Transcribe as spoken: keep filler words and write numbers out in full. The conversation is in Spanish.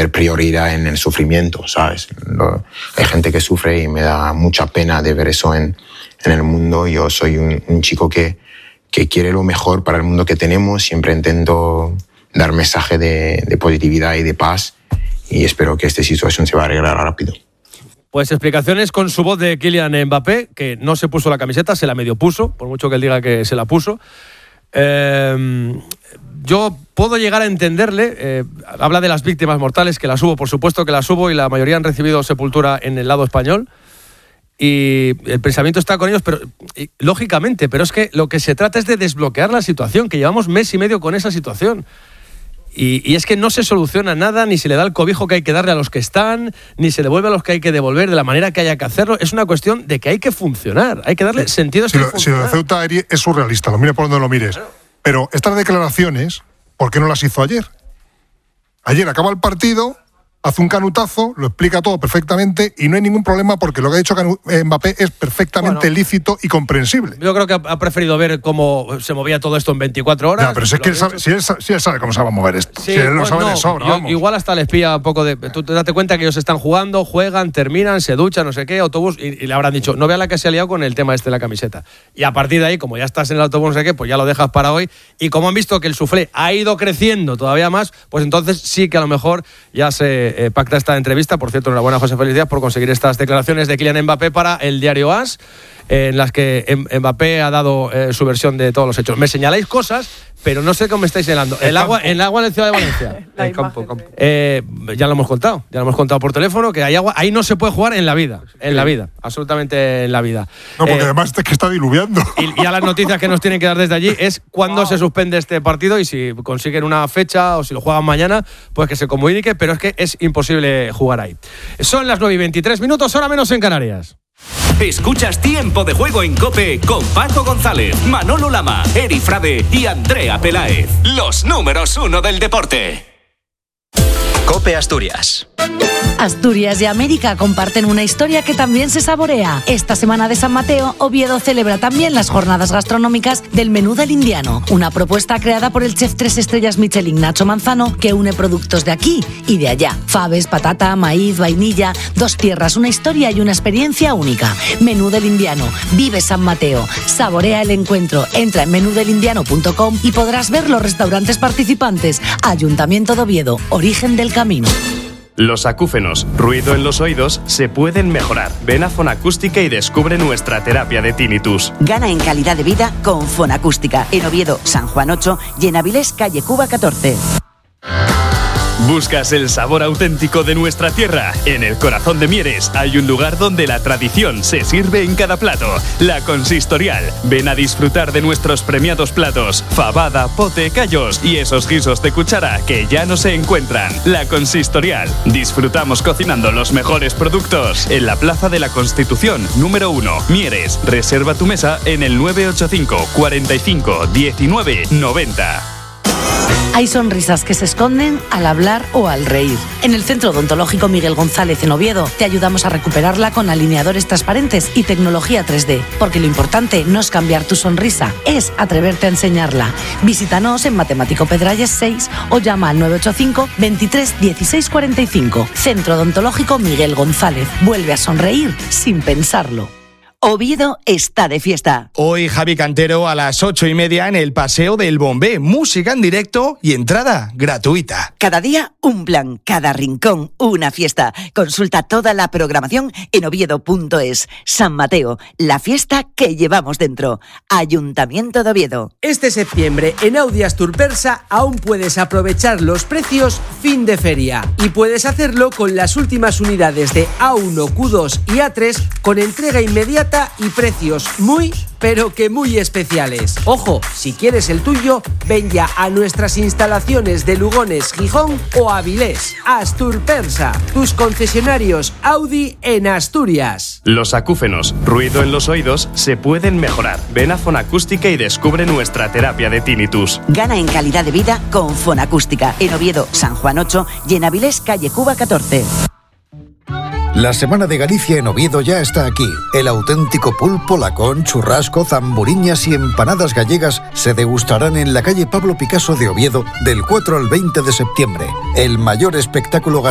meter prioridad en el sufrimiento, ¿sabes? Lo, hay gente que sufre y me da mucha pena de ver eso en, en el mundo. Yo soy un, un chico que, que quiere lo mejor para el mundo que tenemos, siempre intento dar mensaje de, de positividad y de paz y espero que esta situación se va a arreglar rápido. Pues explicaciones con su voz de Kylian Mbappé, que no se puso la camiseta, se la medio puso, por mucho que él diga que se la puso. Eh, yo puedo llegar a entenderle, eh, habla de las víctimas mortales, que las hubo, por supuesto que las hubo, y la mayoría han recibido sepultura en el lado español, y el pensamiento está con ellos, pero y, lógicamente, pero es que lo que se trata es de desbloquear la situación, que llevamos mes y medio con esa situación. Y, y es que no se soluciona nada, ni se le da el cobijo que hay que darle a los que están, ni se devuelve a los que hay que devolver de la manera que haya que hacerlo. Es una cuestión de que hay que funcionar, hay que darle sí. sentido a si esto. lo, si lo de Ceuta es surrealista, lo mire por donde lo mires. Claro. Pero estas declaraciones, ¿por qué no las hizo ayer? Ayer acaba el partido, hace un canutazo, lo explica todo perfectamente y no hay ningún problema porque lo que ha dicho Mbappé es perfectamente bueno, lícito y comprensible. Yo creo que ha preferido ver cómo se movía todo esto en veinticuatro horas. No, pero si es que él sabe, si, él, si él sabe cómo se va a mover esto. Sí, si él lo pues sabe no, de sobra, yo, vamos. Igual hasta les pilla un poco de... Tú te date cuenta que ellos están jugando, juegan, terminan, se duchan, no sé qué, autobús, y, y le habrán dicho, no vea la que se ha liado con el tema este de la camiseta. Y a partir de ahí, como ya estás en el autobús, no sé qué, pues ya lo dejas para hoy. Y como han visto que el suflé ha ido creciendo todavía más, pues entonces sí que a lo mejor ya se eh, pacta esta entrevista. Por cierto, enhorabuena a José Félix Díaz por conseguir estas declaraciones de Kylian Mbappé para el diario AS, en las que Mbappé ha dado eh, su versión de todos los hechos. Me señaláis cosas, pero no sé cómo me estáis señalando. El, el agua, en el agua en la ciudad de Valencia. el campo, campo. Eh, ya lo hemos contado, ya lo hemos contado por teléfono, que hay agua, ahí no se puede jugar en la vida, en la vida, absolutamente en la vida. No, porque eh, además es que está diluviando. Y ya las noticias que nos tienen que dar desde allí es cuándo wow. se suspende este partido y si consiguen una fecha o si lo juegan mañana, pues que se comunique, pero es que es imposible jugar ahí. Son las nueve y veintitrés minutos, hora menos en Canarias. Escuchas Tiempo de Juego en COPE con Paco González, Manolo Lama, Eri Frade y Andrea Peláez. Los números uno del deporte. COPE Asturias. Asturias y América comparten una historia que también se saborea. Esta semana de San Mateo, Oviedo celebra también las jornadas gastronómicas del Menú del Indiano, una propuesta creada por el chef tres estrellas Michelin Nacho Manzano que une productos de aquí y de allá. Faves, patata, maíz, vainilla, dos tierras, una historia y una experiencia única. Menú del Indiano, vive San Mateo, saborea el encuentro. Entra en menú del indiano punto com y podrás ver los restaurantes participantes. Ayuntamiento de Oviedo, origen del camino. Los acúfenos, ruido en los oídos, se pueden mejorar. Ven a Fonacústica y descubre nuestra terapia de tinnitus. Gana en calidad de vida con Fonacústica. En Oviedo, San Juan ocho y en Avilés, calle Cuba catorce. ¿Buscas el sabor auténtico de nuestra tierra? En el corazón de Mieres hay un lugar donde la tradición se sirve en cada plato. La Consistorial. Ven a disfrutar de nuestros premiados platos. Fabada, pote, callos y esos guisos de cuchara que ya no se encuentran. La Consistorial. Disfrutamos cocinando los mejores productos en la Plaza de la Constitución, número uno, Mieres. Reserva tu mesa en el nueve ocho cinco, cuarenta y cinco, diecinueve, noventa. Hay sonrisas que se esconden al hablar o al reír. En el Centro Odontológico Miguel González en Oviedo te ayudamos a recuperarla con alineadores transparentes y tecnología tres D, porque lo importante no es cambiar tu sonrisa, es atreverte a enseñarla. Visítanos en Matemático Pedralles seis o llama al nueve ocho cinco, veintitrés, dieciséis, cuarenta y cinco. Centro Odontológico Miguel González. Vuelve a sonreír sin pensarlo. Oviedo está de fiesta. Hoy Javi Cantero a las ocho y media en el Paseo del Bombé. Música en directo y entrada gratuita. Cada día un plan, cada rincón una fiesta. Consulta toda la programación en oviedo punto es. San Mateo, la fiesta que llevamos dentro. Ayuntamiento de Oviedo. Este septiembre en Audi Asturpersa aún puedes aprovechar los precios fin de feria. Y puedes hacerlo con las últimas unidades de A uno, Q dos y A tres con entrega inmediata y precios muy, pero que muy especiales. Ojo, si quieres el tuyo, ven ya a nuestras instalaciones de Lugones, Gijón o Avilés. Asturpersa, tus concesionarios Audi en Asturias. Los acúfenos, ruido en los oídos, se pueden mejorar. Ven a Fonacústica y descubre nuestra terapia de tinnitus. Gana en calidad de vida con Fonacústica. En Oviedo, San Juan ocho y en Avilés, calle Cuba catorce. La Semana de Galicia en Oviedo ya está aquí. El auténtico pulpo, lacón, churrasco, zamburiñas y empanadas gallegas se degustarán en la calle Pablo Picasso de Oviedo del cuatro al veinte de septiembre. El mayor espectáculo gastronómico